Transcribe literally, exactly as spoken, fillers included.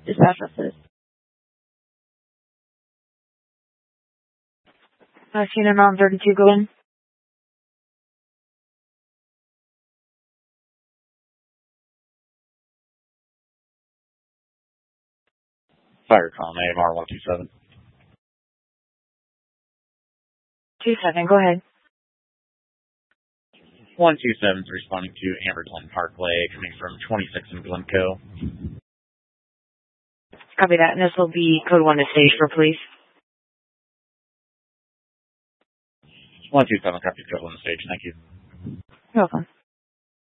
Dispatch office. I've seen a Mountain thirty-two go in. Fire com, A M R one two seven. two seven, go ahead. one two seven is responding to Amberton Parkway, coming from twenty-six in Glencoe. Copy that, and this will be code one to stage for police. one two seven, copy code one to stage, thank you. You're welcome.